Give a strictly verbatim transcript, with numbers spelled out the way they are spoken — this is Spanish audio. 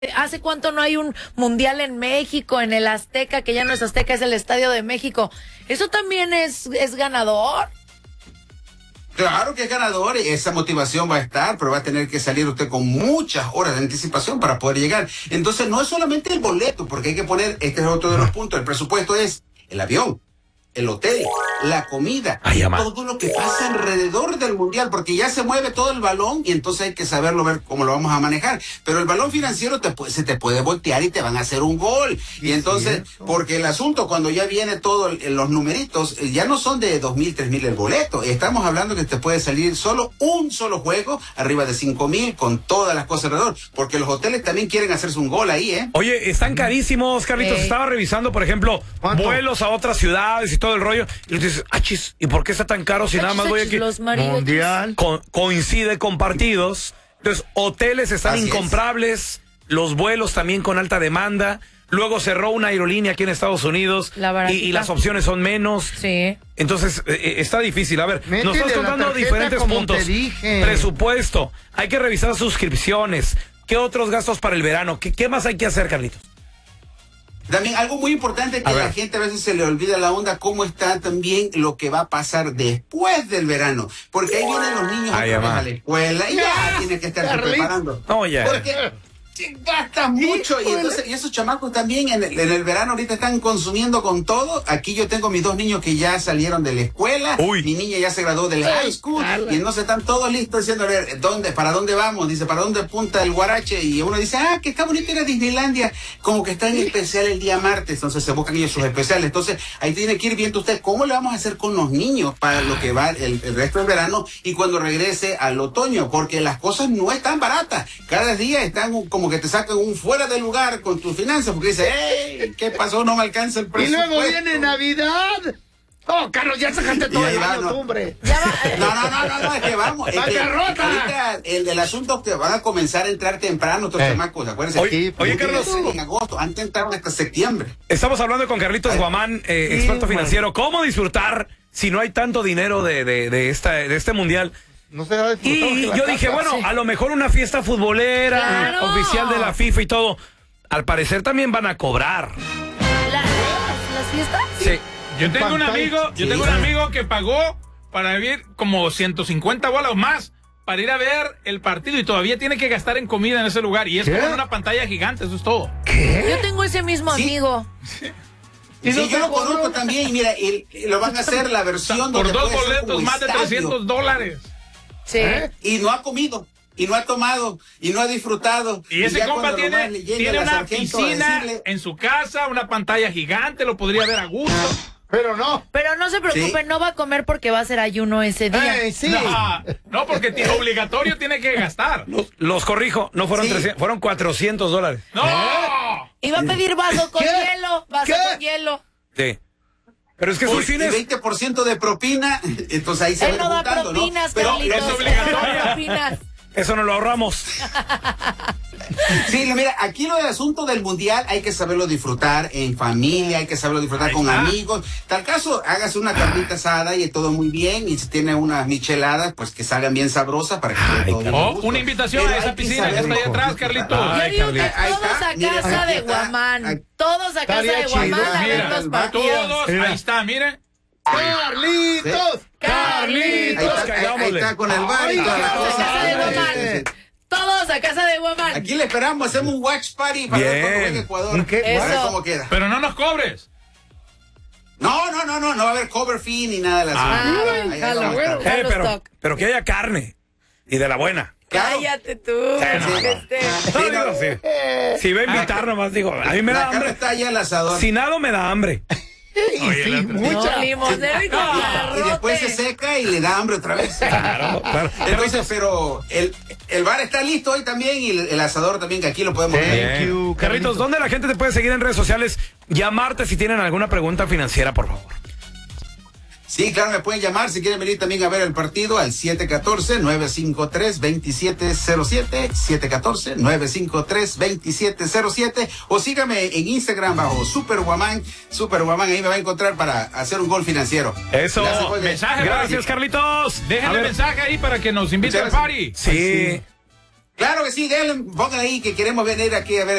¿Hace cuánto no hay un mundial en México, en el Azteca, que ya no es Azteca, es el Estadio de México? Eso también es, es ganador. Claro que es ganador, esa motivación va a estar, pero va a tener que salir usted con muchas horas de anticipación para poder llegar. Entonces no es solamente el boleto, porque hay que poner, este es otro de los puntos, el presupuesto es el avión, el hotel, la comida, Ay, todo lo que pasa alrededor del mundial, porque ya se mueve todo el balón y entonces hay que saberlo ver cómo lo vamos a manejar. Pero el balón financiero te, se te puede voltear y te van a hacer un gol. Y entonces, porque el asunto cuando ya viene todo, el, los numeritos, ya no son de dos mil, tres mil el boleto. Estamos hablando que te puede salir solo un solo juego, arriba de cinco mil, con todas las cosas alrededor, porque los hoteles también quieren hacerse un gol ahí, ¿eh? Oye, están carísimos, Carlitos. Sí. Estaba revisando, por ejemplo, ¿Cuánto? vuelos a otras ciudades y todo el rollo. Y dices, achis, ¿y por qué está tan caro si nada más voy aquí? Los mariachis. Mundial. Co- coincide con partidos. Entonces, hoteles están Así incomprables, los vuelos también con alta demanda. Luego cerró una aerolínea aquí en Estados Unidos La y, baratita. y las opciones son menos. Sí. Entonces, eh, está difícil. A ver, Métele nos estás la contando tarjeta diferentes como puntos. te dije. Presupuesto, hay que revisar suscripciones. ¿Qué otros gastos para el verano? ¿Qué, qué más hay que hacer, Carlitos? También algo muy importante que A a la ver. gente a veces se le olvida la onda, cómo está también lo que va a pasar después del verano. Porque ahí vienen los niños Ay, otra vez mamá. a la escuela y ya tienes que estar Carlitos. preparando. No, ya. Porque te gastas mucho y entonces y esos chamacos también en el, en el verano ahorita están consumiendo con todo. Aquí yo tengo mis dos niños que ya salieron de la escuela. Uy. Mi niña ya se graduó del high school y entonces están todos listos diciendo, a ver, ¿dónde, para dónde vamos? Dice, ¿para dónde punta el guarache? Y uno dice, ah, que está bonito ir a Disneylandia, como que está en especial el día martes, entonces se buscan ellos sus especiales. Entonces ahí tiene que ir viendo usted cómo le vamos a hacer con los niños para lo que va el, el resto del verano y cuando regrese al otoño, porque las cosas no están baratas. Cada día están un- como que te sacan un fuera de lugar con tus finanzas, porque dice, hey, ¿qué pasó? No me alcanza el Y presupuesto. luego viene Navidad. Oh, Carlos, ya sacaste todo Y ahí el va, año, no. tú, hombre. Ya va, eh, No, no, no, no, no, es que vamos. Es que ¡Bancarrota! ahorita el, el asunto es que van a comenzar a entrar temprano estos Eh. chamacos, acuérdense. Oye, Sí, oye, porque Carlos. En agosto, antes entraron hasta septiembre. Estamos hablando con Carlitos Guamán, eh, Sí, experto man. financiero. ¿Cómo disfrutar si no hay tanto dinero de, de, de, esta, de este mundial? No se va a disfrutar Y en la yo casa. dije, bueno, a lo mejor una fiesta futbolera, Claro. oficial de la FIFA y todo. Al parecer también van a cobrar. la- las, las fiestas. Sí. Yo tengo un Pantalla. amigo, yo Sí. tengo un amigo que pagó para vivir como ciento cincuenta bolas más para ir a ver el partido y todavía tiene que gastar en comida en ese lugar y es ¿Qué? como en una pantalla gigante, eso es todo. Yo tengo ese mismo Sí. amigo. ¿Y Sí, no yo te lo cobró? conozco también, y mira, y, y lo van a hacer la versión Por donde dos puede ser boletos como más de estadio. trescientos dólares. Sí. ¿Eh? Y no ha comido, y no ha tomado, y no ha disfrutado. Y ese ya compa cuando tiene, nomás le llegue tiene la una sargento a piscina decirle, en su casa, una pantalla gigante, lo podría ver a gusto. Pero no. Pero no se preocupe, Sí. no va a comer porque va a ser ayuno ese día. Ey, sí. No, no, porque tiene obligatorio tiene que gastar. Los, los corrijo, no fueron Sí. trescientos, fueron cuatrocientos dólares. ¡No! Y va a pedir vaso con ¿Qué? hielo, vaso ¿Qué? con hielo. Sí. Pero es que Uy, sus y fines... veinte por ciento de propina, entonces ahí se Él va no da juntando, propinas, ¿no? Pero Carlitos. es él obligatorio. no da propinas. Eso no lo ahorramos. sí, mira, aquí lo del asunto del mundial hay que saberlo disfrutar en familia, hay que saberlo disfrutar Ahí con está. amigos. Tal caso, hágase una carnita asada y todo muy bien. Y si tiene unas micheladas, pues que salgan bien sabrosas para que quede todo bien a Oh, gusto. una invitación Pero a esa hay que piscina que está saberlo ahí atrás, disfrutar. Carlitos. Yo Ay, digo que Carlitos. Ahí todos está, a mire, casa aquí de está, Guamán. aquí- Todos a casa Estaría de Guamán chido. a ver Mira, los partidos. todos, Mira. ahí está, miren. ¡Carlitos! Ahí Carlitos, está, ahí- ahí caigámosle. está con el bar y Ay, toda la todos cosa. a casa de Guamán. Sí. Todos a casa de Guamán. Aquí le esperamos, hacemos un watch party para ver cuando Bien. venga Ecuador. ¿Un qué? A ver Eso. cómo queda. Pero no nos cobres. No, no, no, no, no va a haber cover fee ni nada de la Ah, ciudad. bueno, Ahí jalo, vamos a estar. bueno. Eh, Carlos pero, Stock. pero que haya carne. Y de la buena. Claro. Cállate tú. Sí, no, no. Este, No, digo, sí. Si va a invitar nomás, digo, a mí me La da carne hambre. está allá al asador. Si nado me da hambre. Oye, Sí, la otra- mucha. no, limosnero y con Y después se garrote. seca y le da hambre otra vez. Claro, claro. Entonces, pero el, el bar está listo hoy también y el, el asador también, que aquí lo podemos Thank ver. you, Carlitos, Carlitos. ¿dónde la gente te puede seguir en redes sociales? Llamarte si tienen alguna pregunta financiera, por favor. Sí, claro, me pueden llamar si quieren venir también a ver el partido al siete uno cuatro, nueve cinco tres, dos siete cero siete, siete uno cuatro, nueve cinco tres, dos siete cero siete, o sígame en Instagram bajo Super Guamán, Super Guamán, ahí me va a encontrar para hacer un gol financiero. Eso. Le hace gol de- Mensaje, Gracias, Carlitos. A Déjenle ver, mensaje ahí para que nos invite al Muchas party. Sí. Claro que sí, denle, pongan ahí que queremos venir aquí a ver